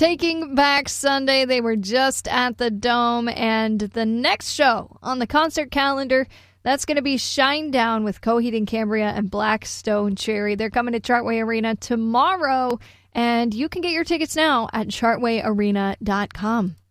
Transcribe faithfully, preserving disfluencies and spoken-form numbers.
Taking Back Sunday. They were just at the Dome. And the next show on the concert calendar, that's going to be Shinedown with Coheed and Cambria and Black Stone Cherry. They're coming to Chartway Arena tomorrow. And you can get your tickets now at chartway arena dot com.